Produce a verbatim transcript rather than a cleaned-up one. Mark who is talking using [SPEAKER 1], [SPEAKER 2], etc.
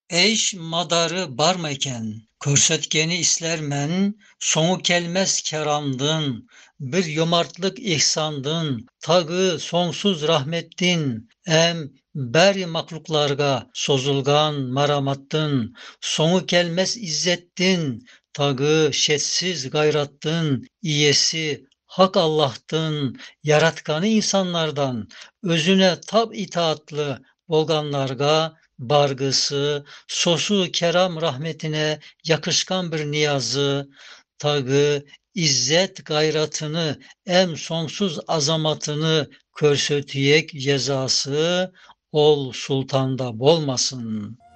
[SPEAKER 1] Eş madarı barmayken, көрсөткени islermen, soňu kelmez keramdın, bir yomartlyk ihsandın, tagy soňsuz rahmetdin, em bäri mahluklarga sozulgan maramatdın, soňu kelmez izzetdin, tagy şetsiz gayratdın, iyesi Hak Allah'tın, yaratkany insanlardan, özüne tab itaatly bolganlarga bargısı, sosu keram rahmetine yakışkan bir niyazı, tağı, izzet gayratını, em sonsuz azamatını körsötüyek cezası, ol sultanda bolmasın.